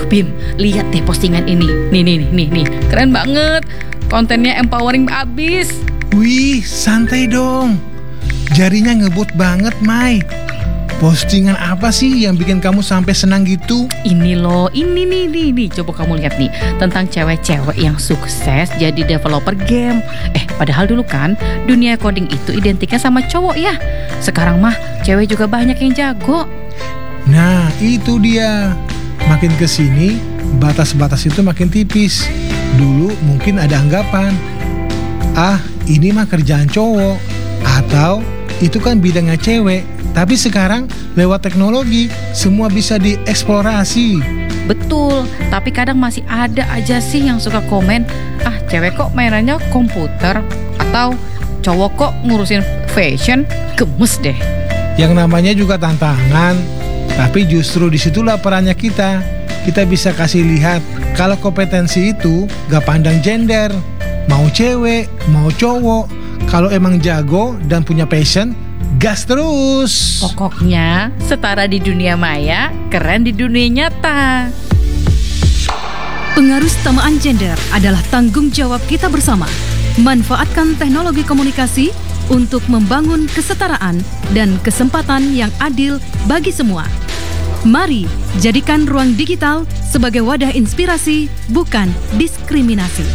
Bim, lihat deh postingan ini. Nih. Keren banget. Kontennya empowering abis. Wih, santai dong. Jarinya ngebut banget, Mai. Postingan apa sih yang bikin kamu sampai senang gitu? Ini loh, ini nih. Coba kamu lihat nih, tentang cewek-cewek yang sukses jadi developer game. Padahal dulu kan dunia coding itu identiknya sama cowok ya. Sekarang mah cewek juga banyak yang jago. Nah, itu dia. Makin kesini, batas-batas itu makin tipis. Dulu mungkin ada anggapan, ini mah kerjaan cowok, atau itu kan bidangnya cewek. Tapi sekarang lewat teknologi semua bisa dieksplorasi. Betul, tapi kadang masih ada aja sih yang suka komen, cewek kok mainannya komputer, atau cowok kok ngurusin fashion, gemes deh. Yang namanya juga tantangan, tapi justru disitulah perannya kita. Kita bisa kasih lihat kalau kompetensi itu gak pandang gender, mau cewek, mau cowok. Kalau emang jago dan punya passion, gas terus. Pokoknya setara di dunia maya, keren di dunia nyata. Pengarustamaan gender adalah tanggung jawab kita bersama. Manfaatkan teknologi komunikasi untuk membangun kesetaraan dan kesempatan yang adil bagi semua. Mari jadikan ruang digital sebagai wadah inspirasi, bukan diskriminasi.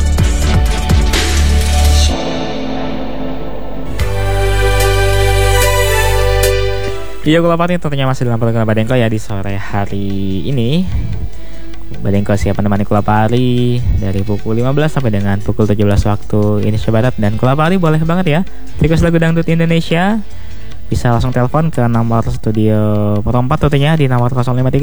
Iya, Gula Pari tentunya masih dalam program Badengko ya di sore hari ini. Badengko siap menemani Gula Pari dari pukul 15 sampai dengan pukul 17 waktu Indonesia Barat. Dan Gula Pari boleh banget ya request lagu dangdut Indonesia, bisa langsung telepon ke nomor studio Perompat tentunya di nomor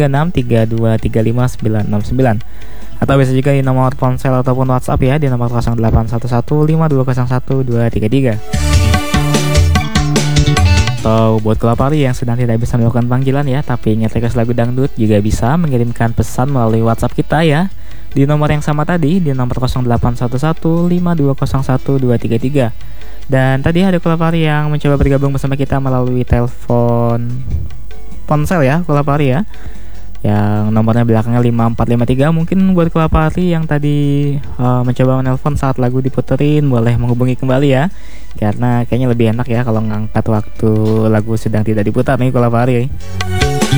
0536 3235 969, atau bisa juga di nomor ponsel ataupun WhatsApp ya di nomor 0811 5201 233. Atau buat Gula Pari yang sedang tidak bisa melakukan panggilan ya, tapi ingat request lagu dangdut, juga bisa mengirimkan pesan melalui WhatsApp kita ya di nomor yang sama tadi di nomor 0811 5201 233. Dan tadi ada Gula Pari yang mencoba bergabung bersama kita melalui telepon ponsel ya, Gula Pari ya, yang nomornya belakangnya 5453. Mungkin buat Gula Pari yang tadi mencoba menelpon saat lagu diputerin, boleh menghubungi kembali ya, karena kayaknya lebih enak ya kalau ngangkat waktu lagu sedang tidak diputar nih Gula Pari.